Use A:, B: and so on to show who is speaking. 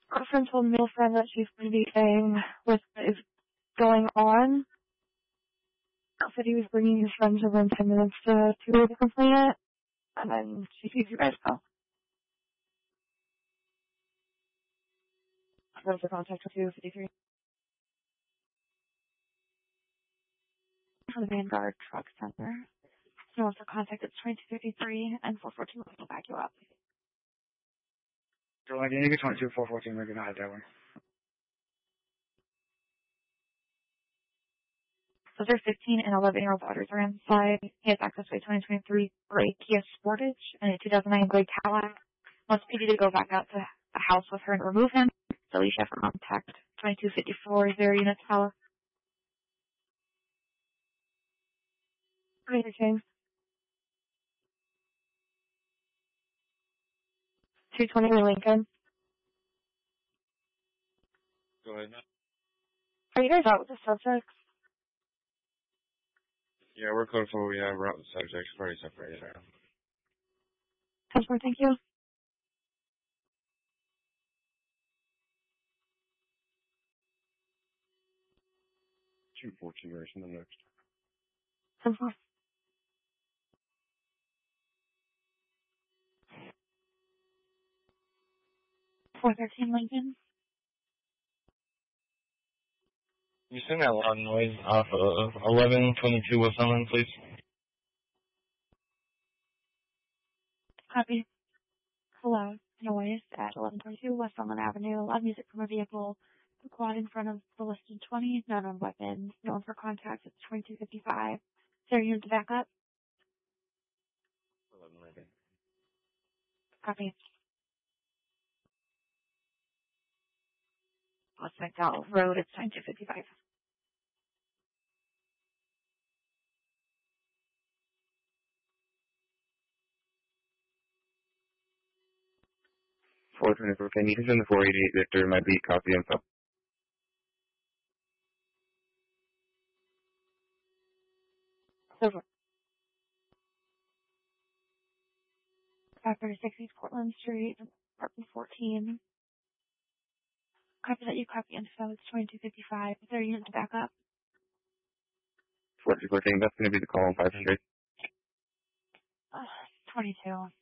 A: girlfriend told male friend that she's going to be staying with what is going on. Said he was bringing his friends over in 10 minutes to complain it, and then she sees you guys go. Those are contact with 253. For the Vanguard Truck Center. So once contact, it's 2253 and 414 will back you up.
B: So like, you get 22, 414, we're going to hide that one.
A: So their 15 and 11-year-old daughters are inside. He has access to a 2023 gray Kia Sportage and a 2009 gray Cadillac. Wants PD to go back out to the house with her and remove him. So we should have contact 2254 is their unit's power. Greater James. 220 Lincoln.
C: Go ahead.
A: Are you guys out with the subjects?
C: Yeah, we're close. We're out with the subjects. Pretty separated.
A: 10-4, thank you.
C: 214 version, the next.
A: 10-4. 413 Lincoln.
C: You send that loud noise off of 1122 with someone, please?
A: Copy. Hello. Noise at 1122 West Almond Avenue. Loud music from a vehicle. The quad in front of the listed 20. None on weapons. No one for contact. It's 2255. Is there a unit to back up?
C: 11 Lincoln.
A: Copy. West McDowell Road. It's 2255.
C: Can you send the 488 Victor my beat copy info?
A: Over. 536 East Portland Street, apartment 14. Copy that you copy info. It's 2255. Is there a unit to back up?
C: 414, that's going to be the call on 500.
A: 22.